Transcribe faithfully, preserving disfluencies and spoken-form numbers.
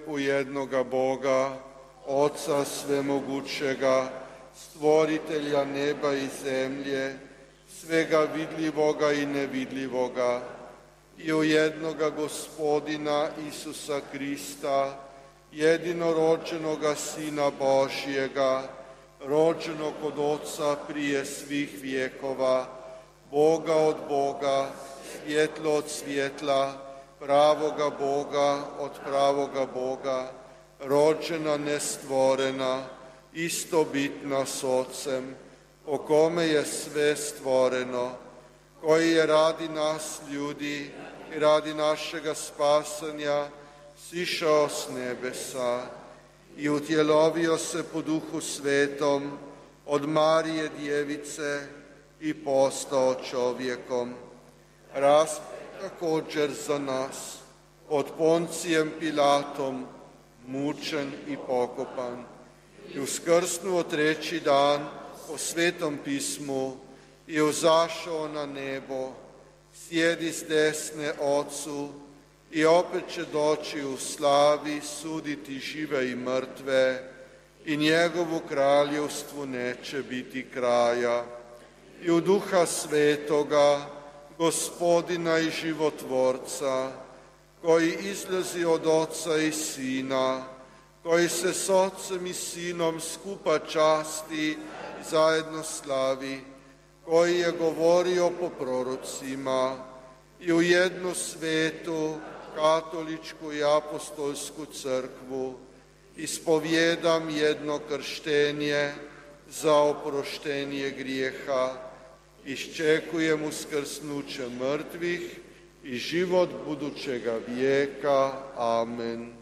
u jednoga Boga, Oca svemogućega, stvoritelja neba i zemlje, svega vidljivoga i nevidljivoga, i u jednoga Gospodina Isusa Krista, jedinorođenoga Sina Božjega, rođenog od Oca prije svih vjekova, Boga od Boga, svjetlo od svjetla, pravoga Boga od pravoga Boga, rođena nestvorena, istobitna s Otcem, po kome je sve stvoreno, koji je radi nas ljudi i radi našega spasanja sišao s nebesa i utjelovio se po Duhu Svetom od Marije Djevice i postao čovjekom. Raspet također za nas, pod Poncijem Pilatom, mučen i pokopan, i uskrsnuo treći dan po Svetom pismu i uzašao na nebo, sjedi s desne Otcu i opet će doći u slavi suditi žive i mrtve, i njegovu kraljevstvu neće biti kraja. I u Duha Svetoga, Gospodina i Životvorca, koji izlazi od Oca i Sina, koji se s Otcem i Sinom skupa časti i zajedno slavi, koji je govorio po prorocima, i u jednu svetu, katoličku i apostolsku crkvu, ispovjedam jedno krštenje za oproštenje grijeha, iščekujem uskrsnuće mrtvih i život budućega vijeka. Amen.